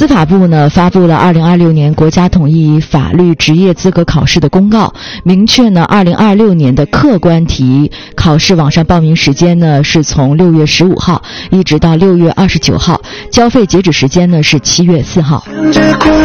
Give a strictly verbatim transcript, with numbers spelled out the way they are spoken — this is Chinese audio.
司法部呢发布了二零二六年国家统一法律职业资格考试的公告，明确呢二零二六年的客观题考试网上报名时间呢是从六月十五号一直到六月二十九号，交费截止时间呢是七月四号。